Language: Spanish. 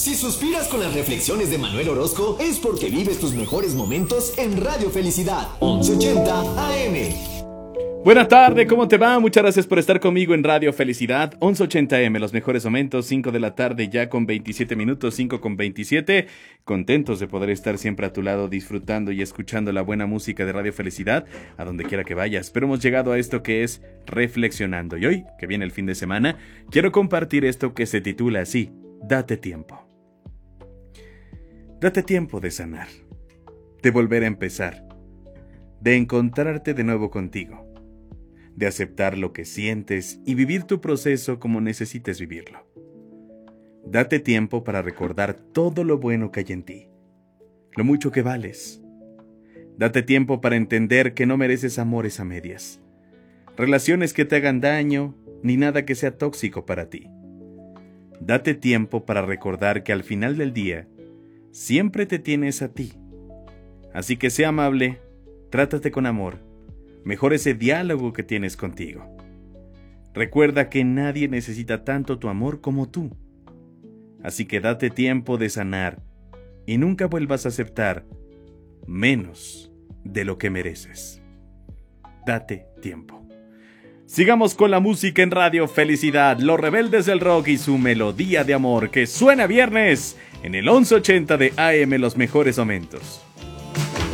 Si suspiras con las reflexiones de Manuel Orozco, es porque vives tus mejores momentos en Radio Felicidad, 1180 AM. Buenas tardes, ¿cómo te va? Muchas gracias por estar conmigo en Radio Felicidad, 1180 AM, los mejores momentos, 5 de la tarde ya con 27 minutos, 5 con 27. Contentos de poder estar siempre a tu lado disfrutando y escuchando la buena música de Radio Felicidad, a donde quiera que vayas. Pero hemos llegado a esto que es Reflexionando. Y hoy, que viene el fin de semana, quiero compartir esto que se titula así: Date tiempo. Date tiempo de sanar, de volver a empezar, de encontrarte de nuevo contigo, de aceptar lo que sientes y vivir tu proceso como necesites vivirlo. Date tiempo para recordar todo lo bueno que hay en ti, lo mucho que vales. Date tiempo para entender que no mereces amores a medias, relaciones que te hagan daño, ni nada que sea tóxico para ti. Date tiempo para recordar que al final del día, siempre te tienes a ti. Así que sea amable, trátate con amor, mejora ese diálogo que tienes contigo. Recuerda que nadie necesita tanto tu amor como tú. Así que date tiempo de sanar y nunca vuelvas a aceptar menos de lo que mereces. Date tiempo. Sigamos con la música en Radio Felicidad, Los Rebeldes del Rock y su melodía de amor que suena viernes en el 1180 de AM, los mejores momentos.